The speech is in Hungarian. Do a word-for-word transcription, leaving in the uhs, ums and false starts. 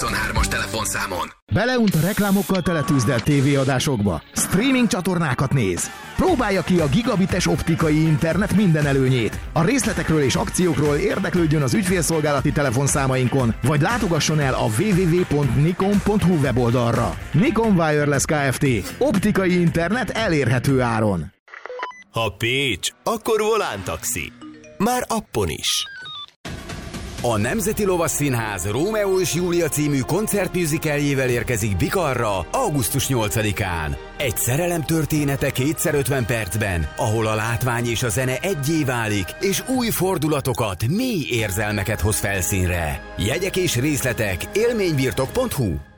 huszonhármas telefonszámon. Beleunt a reklámokkal teletűzdelt tévéadásokba. Streaming csatornákat néz. Próbálja ki a gigabites optikai internet minden előnyét. A részletekről és akciókról érdeklődjön az ügyfélszolgálati telefonszámainkon, vagy látogasson el a double-u double-u double-u pont nikon pont hu weboldalra. Nikon Wireless Kft. Optikai internet elérhető áron. Ha Pécs, akkor Volán Taxi. Már appon is. A Nemzeti Lovasszínház Rómeó és Júlia című koncertmusicalljével érkezik Bikarra augusztus nyolcadikán. Egy szerelem története kétszer ötven percben, ahol a látvány és a zene egyé válik, és új fordulatokat, mély érzelmeket hoz felszínre. Jegyek és részletek élménybirtok pont hu.